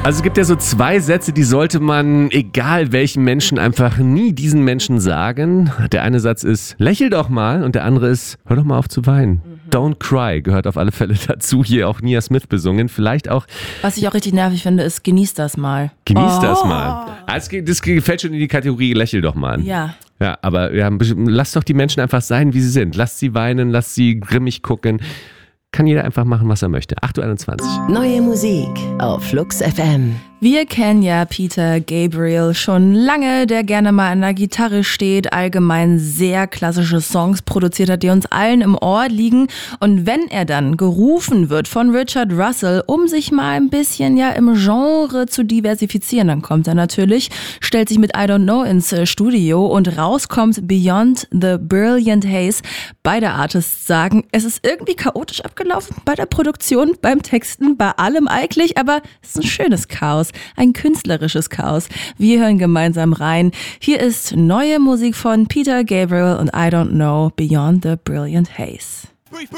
Also es gibt ja so 2 Sätze, die sollte man, egal welchen Menschen, einfach nie diesen Menschen sagen. Der eine Satz ist, lächel doch mal, und der andere ist, hör doch mal auf zu weinen. Don't cry gehört auf alle Fälle dazu, hier auch Nia Smith besungen. Vielleicht auch... Was ich auch richtig nervig finde, ist, genieß das mal. Genieß das mal. Das gefällt schon in die Kategorie, lächel doch mal. Ja. Ja, aber lass doch die Menschen einfach sein, wie sie sind. Lass sie weinen, lass sie grimmig gucken. Kann jeder einfach machen, was er möchte. 8.21 Uhr. Neue Musik auf Flux FM. Wir kennen ja Peter Gabriel schon lange, der gerne mal an der Gitarre steht, allgemein sehr klassische Songs produziert hat, die uns allen im Ohr liegen. Und wenn er dann gerufen wird von Richard Russell, um sich mal ein bisschen ja im Genre zu diversifizieren, dann kommt er natürlich, stellt sich mit I Don't Know ins Studio und rauskommt Beyond the Brilliant Haze. Beide Artists sagen, es ist irgendwie chaotisch abgelaufen bei der Produktion, beim Texten, bei allem eigentlich, aber es ist ein schönes Chaos. Ein künstlerisches Chaos. Wir hören gemeinsam rein. Hier ist neue Musik von Peter Gabriel und I Don't Know, Beyond the Brilliant Haze.